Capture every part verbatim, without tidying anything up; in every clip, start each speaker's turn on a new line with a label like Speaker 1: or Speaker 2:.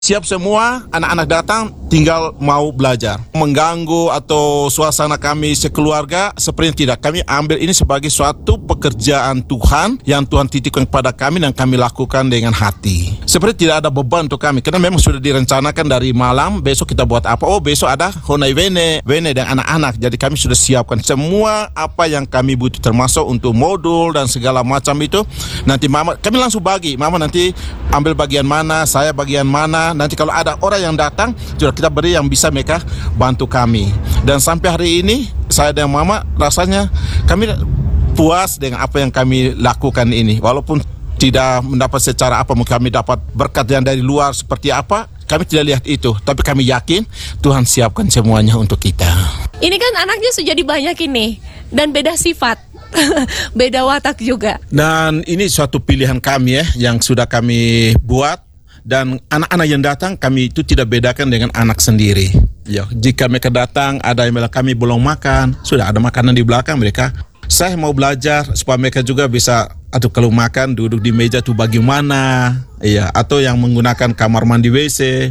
Speaker 1: Siap semua, anak-anak datang tinggal mau belajar. Mengganggu atau suasana kami sekeluarga, sepertinya tidak. Kami ambil ini sebagai suatu pekerjaan Tuhan yang Tuhan titipkan kepada kami dan kami lakukan dengan hati. Seperti tidak ada beban untuk kami, karena memang sudah direncanakan dari malam, besok kita buat apa. Oh, besok ada Honai Wene, Wene dan anak-anak. Jadi kami sudah siapkan semua apa yang kami butuh, termasuk untuk modul dan segala macam itu. Nanti mama, kami langsung bagi. Mama nanti ambil bagian mana, saya bagian mana. Nanti kalau ada orang yang datang, sudah kita beri yang bisa mereka bantu kami. Dan sampai hari ini, saya dan mama rasanya kami puas dengan apa yang kami lakukan ini. Walaupun tidak mendapat secara apa, kami dapat berkat yang dari luar seperti apa, kami tidak lihat itu. Tapi kami yakin Tuhan siapkan semuanya untuk kita.
Speaker 2: Ini kan anaknya sudah dibanyakin nih, dan beda sifat. Beda watak juga.
Speaker 1: Dan ini suatu pilihan kami ya, yang sudah kami buat. Dan anak-anak yang datang kami itu tidak bedakan dengan anak sendiri. Ya, jika mereka datang ada yang bilang kami belum makan, sudah ada makanan di belakang mereka. Saya mau belajar supaya mereka juga bisa, aduh kalau makan duduk di meja tuh bagaimana, iya, atau yang menggunakan kamar mandi W C.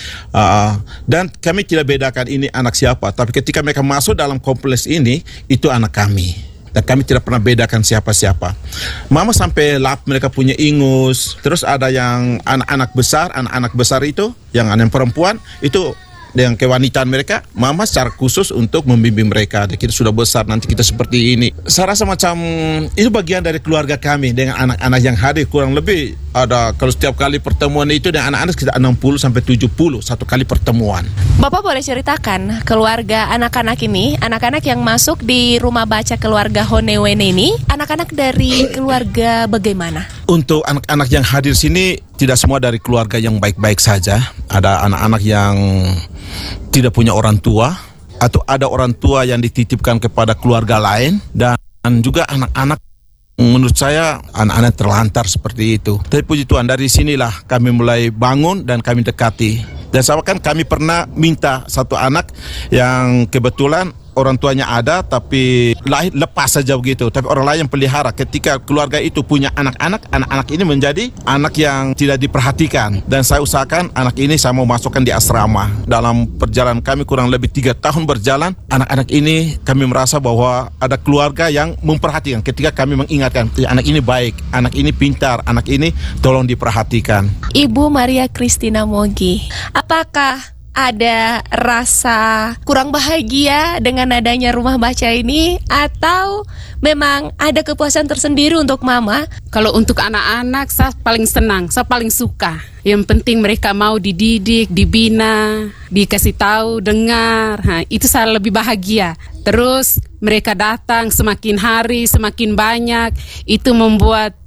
Speaker 1: Uh, dan kami tidak bedakan ini anak siapa, tapi ketika mereka masuk dalam kompleks ini, itu anak kami. Dan kami tidak pernah bedakan siapa-siapa. Mama sampai lap mereka punya ingus. Terus ada yang anak-anak besar, anak-anak besar itu, yang anak perempuan, itu yang kewanitaan mereka, mama secara khusus untuk membimbing mereka. Kita sudah besar, nanti kita seperti ini. Saya rasa macam itu bagian dari keluarga kami dengan anak-anak yang hadir. Kurang lebih ada, kalau setiap kali pertemuan itu dengan anak-anak sekitar enam puluh sampai tujuh puluh satu kali pertemuan.
Speaker 2: Bapak boleh ceritakan keluarga anak-anak ini, anak-anak yang masuk di rumah baca keluarga Honai Wene ini, anak-anak dari keluarga bagaimana?
Speaker 1: Untuk anak-anak yang hadir sini tidak semua dari keluarga yang baik-baik saja. Ada anak-anak yang tidak punya orang tua, atau ada orang tua yang dititipkan kepada keluarga lain, dan juga anak-anak menurut saya anak-anak terlantar seperti itu. Tapi puji Tuhan, dari sinilah kami mulai bangun dan kami dekati. Dan sama kan kami pernah minta satu anak yang kebetulan orang tuanya ada tapi lahir lepas saja begitu, tapi orang lain yang pelihara. Ketika keluarga itu punya anak-anak, anak-anak ini menjadi anak yang tidak diperhatikan. Dan saya usahakan anak ini saya mau masukkan di asrama. Dalam perjalanan kami kurang lebih tiga tahun berjalan, anak-anak ini kami merasa bahwa ada keluarga yang memperhatikan. Ketika kami mengingatkan, anak ini baik, anak ini pintar, anak ini tolong diperhatikan.
Speaker 2: Ibu Maria Christina Mogi, apakah ada rasa kurang bahagia dengan adanya rumah baca ini, atau memang ada kepuasan tersendiri untuk mama?
Speaker 3: Kalau untuk anak-anak saya paling senang, saya paling suka. Yang penting mereka mau dididik, dibina, dikasih tahu, dengar. Nah, itu saya lebih bahagia. Terus mereka datang semakin hari semakin banyak, itu membuat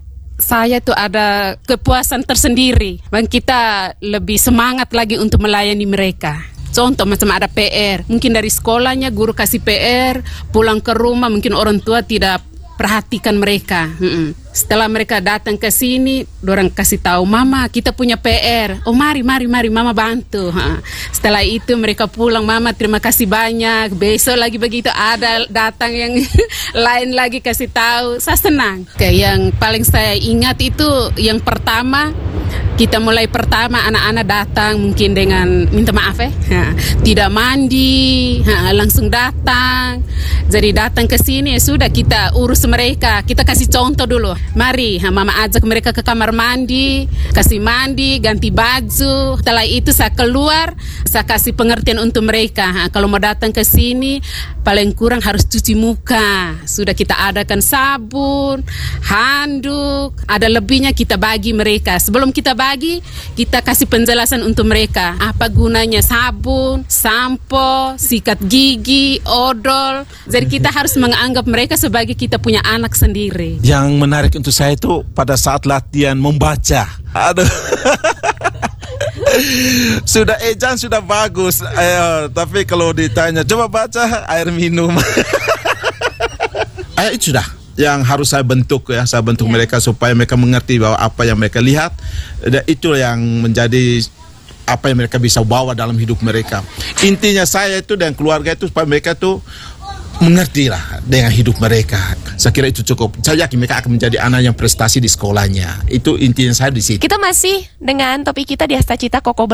Speaker 3: saya tuh ada kepuasan tersendiri. Dan kita lebih semangat lagi untuk melayani mereka. Contoh macam ada P R, mungkin dari sekolahnya guru kasih P R, pulang ke rumah mungkin orang tua tidak perhatikan mereka. Mm-mm. Setelah mereka datang ke sini, dorang kasih tahu, mama kita punya P R. Oh mari, mari, mari, mama bantu. Ha. Setelah itu mereka pulang, mama terima kasih banyak. Besok lagi begitu ada datang yang lain lagi kasih tahu. Saya senang. Oke, yang paling saya ingat itu yang pertama, kita mulai pertama anak-anak datang mungkin dengan minta maaf ya, ha. Tidak mandi, ha, langsung datang. Jadi datang ke sini ya sudah kita urus mereka, kita kasih contoh dulu. Mari, mama ajak mereka ke kamar mandi, kasih mandi, ganti baju. Setelah itu saya keluar, saya kasih pengertian untuk mereka. Ha, kalau mau datang ke sini, paling kurang harus cuci muka. Sudah kita adakan sabun, handuk, ada lebihnya kita bagi mereka. Sebelum kita bagi, kita kasih penjelasan untuk mereka. Apa gunanya sabun, sampo, sikat gigi, odol. Jadi kita harus menganggap mereka sebagai kita punya anak sendiri.
Speaker 1: Yang menarik untuk saya itu pada saat latihan membaca. Aduh. Sudah ejan sudah bagus, ayo, tapi kalau ditanya coba baca air minum. Ayo itu sudah yang harus saya bentuk ya, saya bentuk yeah. mereka supaya mereka mengerti bahwa apa yang mereka lihat, dan itu yang menjadi apa yang mereka bisa bawa dalam hidup mereka. Intinya saya itu dan keluarga itu supaya mereka itu mengertilah dengan hidup mereka. Saya kira itu cukup. Saya yakin mereka akan menjadi anak yang prestasi di sekolahnya. Itu intinya saya di situ.
Speaker 2: Kita masih dengan topik kita di Hasta Cita Koko